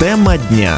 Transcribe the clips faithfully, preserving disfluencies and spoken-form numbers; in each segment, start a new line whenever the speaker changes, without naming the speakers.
Тема дня.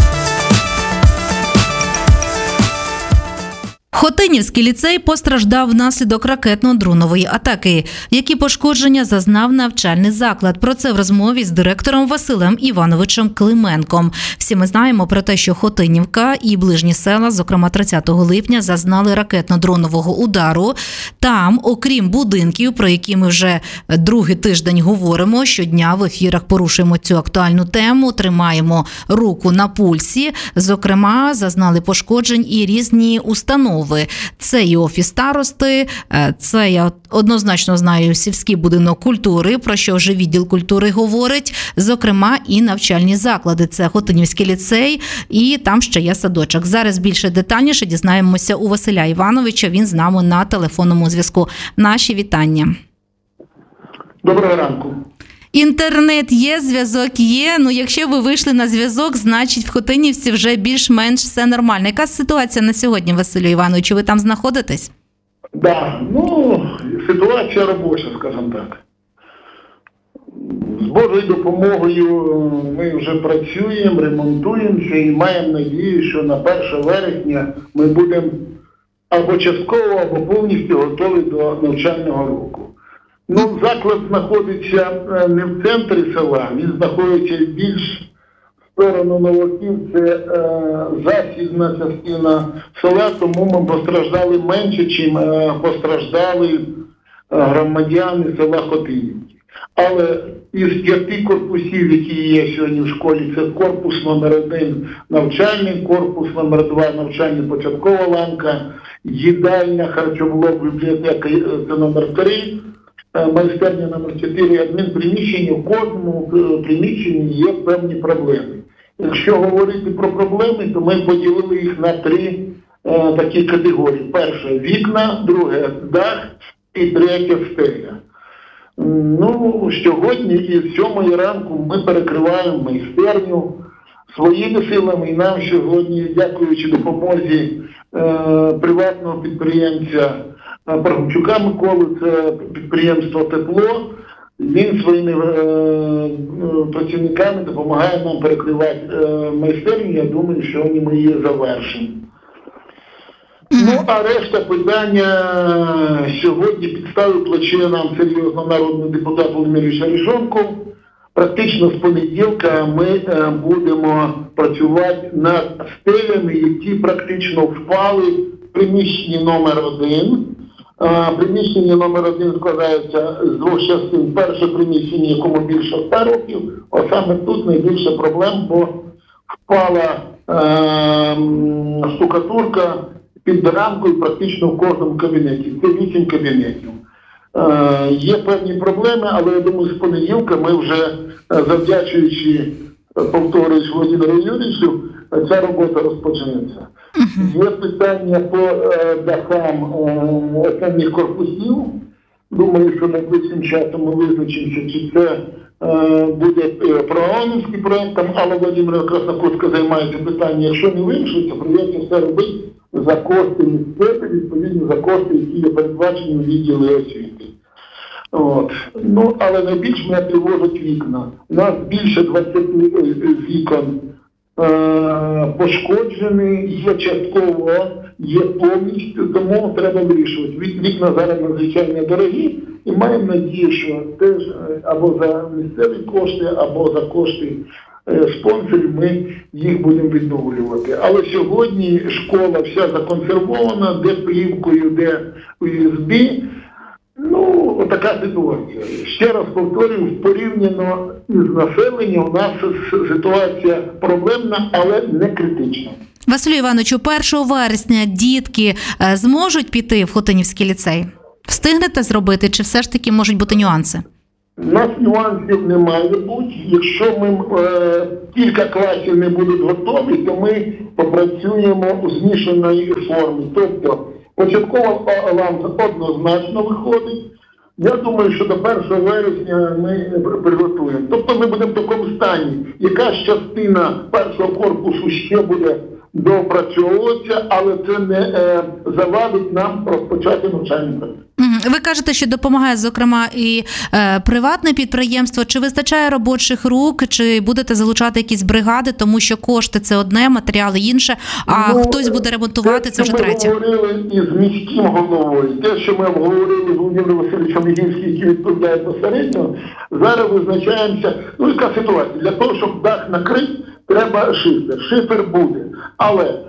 Хотинівський ліцей постраждав внаслідок ракетно-дронової атаки. Які пошкодження зазнав навчальний заклад? Про це в розмові з директором Василем Івановичем Клименком. Всі ми знаємо про те, що Хотинівка і ближні села, зокрема тридцятого липня, зазнали ракетно-дронового удару. Там, окрім будинків, про які ми вже другий тиждень говоримо, щодня в ефірах порушуємо цю актуальну тему, тримаємо руку на пульсі. Зокрема, зазнали пошкоджень і різні установи. Це і офіс старости, це, я однозначно знаю, сільський будинок культури, про що вже відділ культури говорить, зокрема і навчальні заклади. Це Хотинівський ліцей і там ще є садочок. Зараз більше детальніше дізнаємося у Василя Івановича, він з нами на телефонному зв'язку. Наші вітання.
Доброго ранку.
Інтернет є, зв'язок є. Ну, якщо ви вийшли на зв'язок, значить в Хотинівці вже більш-менш все нормально. Яка ситуація на сьогодні, Василю Івановичу? Ви там знаходитесь?
Так, да, ну, ситуація робоча, скажімо так. З Божою допомогою ми вже працюємо, ремонтуємося і маємо надію, що на перше вересня ми будемо або частково, або повністю готові до навчального року. Ну, заклад знаходиться не в центрі села, він знаходиться більш в сторону Новоків, це е, західна частина села, тому ми постраждали менше, чим е, постраждали е, громадяни села Хотинівки. Але із п'яти корпусів, які є сьогодні в школі, це корпус номер один навчальний, корпус номер два навчальний початкова ланка, їдальня, харчоблок, бібліотека це номер три, майстерня номер чотири, адмінприміщення, в кожному приміщенні є певні проблеми. Якщо говорити про проблеми, то ми поділили їх на три е, такі категорії. Перше – вікна, друге – дах і третє – стеля. Ну, сьогодні із сьомої ранку ми перекриваємо майстерню своїми силами, і нам сьогодні, дякуючи допомозі е, приватного підприємця Пархомчука Миколи, це підприємство «Тепло», він своїми е, працівниками допомагає нам перекривати е, майстерню. Я думаю, що ми її завершимо. Ну, а решта питання сьогодні підставив плече нам серйозно народний депутат Володимир Арешонков. Практично з понеділка ми е, будемо працювати над стелями, які практично впали в приміщенні номер один. Приміщення номер один складається з двох частин. Перше приміщення, якому більше ста років, а саме тут найбільше проблем, бо впала е, штукатурка під рамкою практично в кожному кабінеті. Це вісім кабінетів. Е, є певні проблеми, але я думаю, з понеділка ми вже, завдячуючи, повторююсь, Володимиру Юрійовичу, ця робота розпочнеться. Uh-huh. Є питання по е, дахам е, останніх корпусів. Думаю, що найближчим часом ми визначимося, чи це е, буде програмівський проєкт, там Алла Володимирівна Краснокутська займається питанням. Якщо не вирішиться, прийдеться все робити за кошти місцеві, відповідно за кошти, які є передбачені у відділі освіти. От. Ну, але найбільш мене тривожать вікна. У нас більше двадцяти вікон пошкоджений, є частково, є повністю, тому треба вирішувати. Вікна зараз надзвичайно дорогі і маємо надію, що теж або за місцеві кошти, або за кошти спонсорів ми їх будемо відновлювати. Але сьогодні школа вся законсервована, де плівкою, де ю ес бі. Ну, отака ситуація. Ще раз повторюю, порівняно із населенням у нас ситуація проблемна, але не критична.
Василю Івановичу, першого вересня дітки зможуть піти в Хотинівський ліцей? Встигнете зробити, чи все ж таки можуть бути нюанси?
У нас нюансів не має бути. Якщо ми е, кілька класів не будуть готові, то ми попрацюємо у змішаної формі. Тобто, початкова ланка однозначно виходить. Я думаю, що до першого вересня ми приготуємо. Тобто ми будемо в такому стані. Якась частина першого корпусу ще буде доопрацьовуватися, але це не е, завадить нам розпочати навчальний процес.
Ви кажете, що допомагає, зокрема, і е, приватне підприємство. Чи вистачає робочих рук, чи будете залучати якісь бригади, тому що кошти – це одне, матеріали – інше, а ну, хтось буде ремонтувати – це вже третє?
Ми говорили із міським головою. Те, що ми обговорили з Володимиром Васильовичем Ігінським, який відповідає посередньо, зараз визначаємося, ну яка ситуація. Для того, щоб дах накрити, треба шифер. Шифер буде, але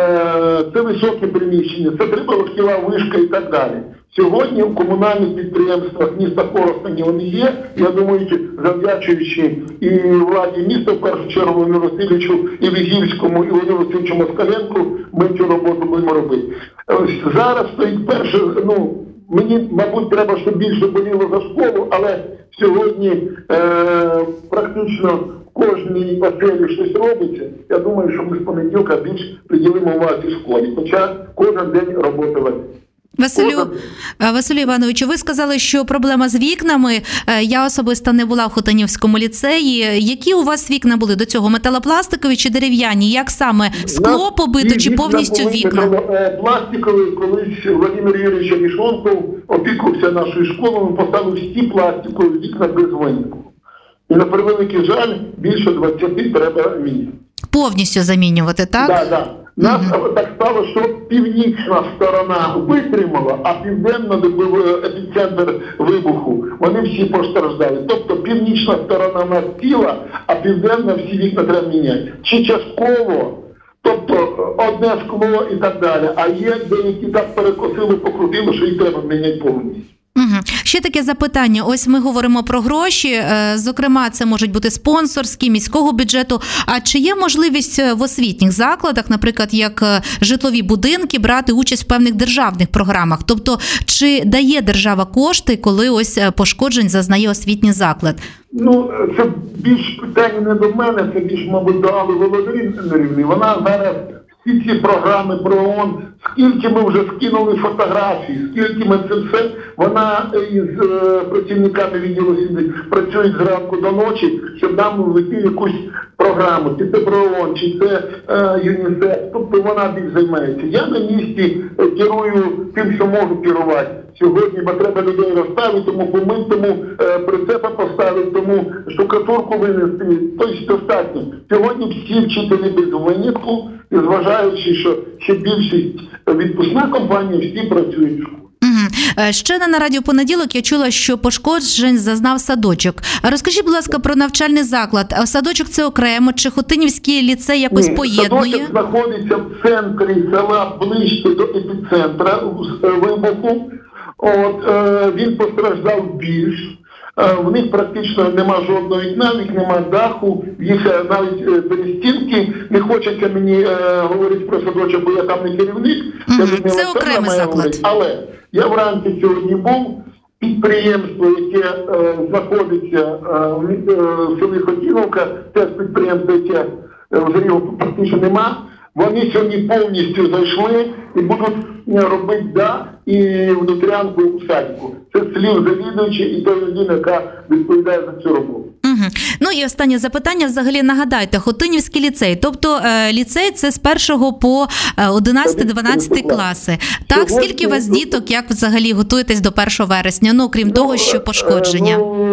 е, це високе приміщення, це треба легкова вишка і так далі. Сьогодні в комунальних підприємствах міста Коростені вони є, я думаю, завдячуючи і владі міста, в першу чергу, Володимиру Васильовичу, і Вігільському, і Володимиру Васильовичу Москаленку, ми цю роботу будемо робити. Зараз стоїть перше, ну, мені, мабуть, треба, щоб більше боліло за школу, але сьогодні е, практично в кожній оселі щось робиться. Я думаю, що ми з понеділка більш приділимо увазі школі, хоча кожен день роботи веде.
Василю, Василю Івановичу, ви сказали, що проблема з вікнами. Я особисто не була в Хотинівському ліцеї. Які у вас вікна були до цього? Металопластикові чи дерев'яні? Як саме? Скло побито чи повністю вікна?
Пластикові. Колись Владимир Юрійович Абішонков опікувався нашою школою, він поставив всі пластикові вікна без винятку. І на превеликий жаль, більше двадцяти треба міняти.
Повністю замінювати, так?
Так, да, так. Да. Нас mm-hmm. так стало, що північна сторона витримала, а південна, де був епіцентр вибуху, вони всі постраждали. Тобто північна сторона нас ціла, а південна всі вікна треба міняти. Чи частково, тобто одне скло і так далі. А є деякі так перекосили, покрутили, що і треба міняти повністю.
Угу. Ще таке запитання. Ось ми говоримо про гроші, зокрема, це можуть бути спонсорські, міського бюджету. А чи є можливість в освітніх закладах, наприклад, як житлові будинки, брати участь в певних державних програмах? Тобто, чи дає держава кошти, коли ось пошкоджень зазнає освітній заклад?
Ну, це більш питання не до мене, це більш, мабуть, до Алли Володимирівни. Вона зараз всі ці програми про ООН, скільки ми вже скинули фотографії, скільки ми це все, вона із е, працівниками відділу освіти працює зранку до ночі, щоб нам ввести якусь програму, чи це про ООН, чи це е, ЮНІСЕФ, тобто вона більш займається. Я на місці керую тим, що можу керувати. Сьогодні, бо треба людей розставити, тому помити, тому е, прицепа поставити, тому штукатурку винести, тобто достатньо. Сьогодні всі вчителі без винятку, і зважаючи, що ще більшість відпускна компанія, всі працюють в школі.
Угу. Ще на радіо «Понеділок» я чула, що пошкоджень зазнав садочок. Розкажіть, будь ласка, про навчальний заклад. Садочок – це окремо, чи Хотинівський ліцей якось
Ні,
поєднує?
Садочок знаходиться в центрі села, ближче до епіцентра вибуху. От, е, він постраждав більш. Е, в них практично нема жодного вікна, в них нема даху, їх навіть е, перестінки. Не хочеться мені е, говорити про садочок, бо я там не керівник.
Mm-hmm. Це окремий заклад.
Говорити. Але я вранці сьогодні був, підприємство, яке е, знаходиться е, в е, селі Хотіновка, це підприємство, яке е, вже його практично нема. Вони сьогодні повністю зайшли і будуть робити дах і внутрянку в садку. Це слів завідуючий і та людина, яка відповідає за цю роботу.
Угу. Ну і останнє запитання. Взагалі, нагадайте, Хотинівський ліцей. Тобто е, ліцей – це з першого по одинадцятий-дванадцятий класи. Так, сьогодні... скільки у вас діток, як взагалі готуєтесь до першого вересня? Ну, крім ну, того, що пошкодження.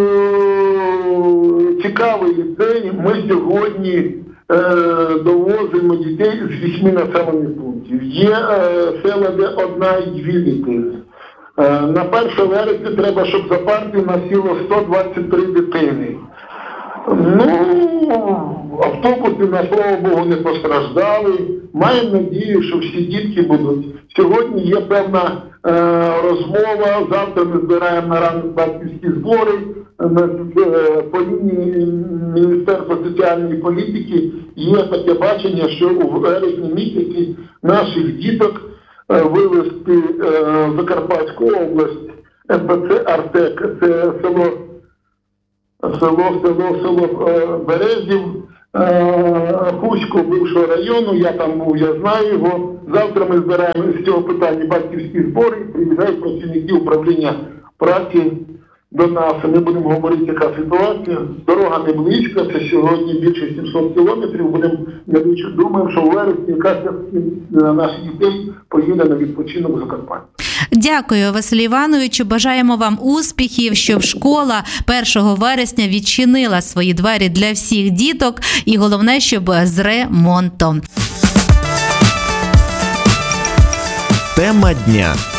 Ну, цікавий ліцей. Ми сьогодні довозимо дітей з вісьми населених пунктів. Є е, села, де одна і дві дитини. Е, на перше вересня треба, щоб за партію насіло сто двадцять три дитини. Ну, автобуси, на слава Богу, не постраждали. Маємо надію, що всі дітки будуть. Сьогодні є певна е, розмова, завтра ми збираємо на ранок батьківські збори на, е, по лінії Міністерства соціальної політики. Є таке бачення, що у вересні місяці наших діток е, вивезти е, в Закарпатську область, ем пе це «Артек», це село Село, село, село е, Березів, е, Хуського бившого району, я там був, я знаю його. Завтра ми збираємо з цього питання батьківські збори, приїжджають працівники управління праці до нас, і ми будемо говорити, яка ситуація. Дорога не близька, це сьогодні більше сімсот кілометрів. Будемо, я думаю, що в вересні якась частина наших дітей поїде на відпочинок в Закарпаття.
Дякую, Василю Івановичу. Бажаємо вам успіхів, щоб школа першого вересня відчинила свої двері для всіх діток і головне, щоб з ремонтом.
Тема дня.